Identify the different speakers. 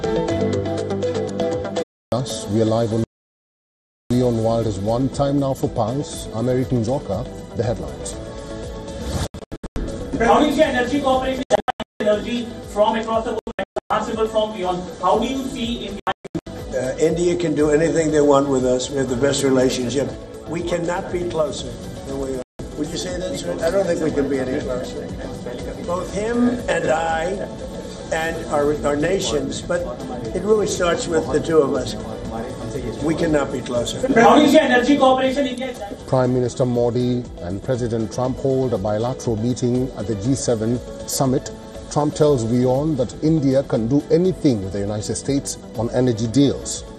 Speaker 1: We are live on Beyond Wild is one time now for Pulse. I'm Eric Njoka. The headlines.
Speaker 2: How do you see energy cooperation, energy from across the world, transferable from beyond? How do you see India?
Speaker 3: India can do anything they want with us. We have the best relationship. We cannot be closer than we are. Would you say that, sir? I don't think we can be any closer. Both him and I and our nations, but it really starts with the two of us. We cannot be closer.
Speaker 2: How do you see energy cooperation in India?
Speaker 1: Prime Minister Modi and President Trump hold a bilateral meeting at the G7 summit. Trump tells WION that India can do anything with the United States on energy deals.